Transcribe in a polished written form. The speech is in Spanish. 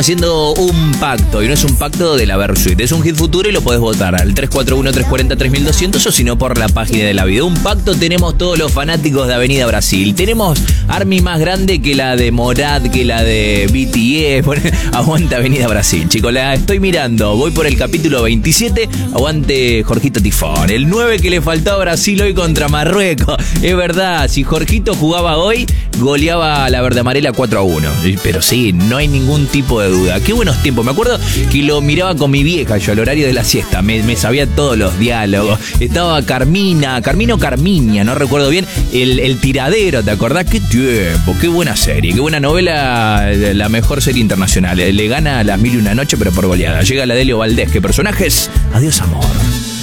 haciendo un pacto, y no es un pacto de la Versuit, es un hit futuro y lo podés votar al 341-340-3200 o si no por la página de la vida. Un pacto tenemos todos los fanáticos de Avenida Brasil. Tenemos Army más grande que la de Morat, que la de BTS. Aguante Avenida Brasil, chicos, la estoy mirando. Voy por el capítulo 27. Aguante Jorgito Tifón. El 9 que le faltó a Brasil hoy contra Marruecos. Es verdad, si Jorgito jugaba hoy, goleaba a la verde amarela 4-1. Pero sí, no hay ningún tipo de duda. Qué buenos tiempos. Me acuerdo que lo miraba con mi vieja yo al horario de la siesta. Me sabía todos los diálogos. Estaba Carmina, no recuerdo bien. El tiradero, ¿te acordás? Qué tiempo, qué buena serie, qué buena novela. La mejor serie internacional. Le gana a Las Mil y una Noche, pero por goleada. Llega la Delio Valdés. ¿Qué personajes? Adiós, amor.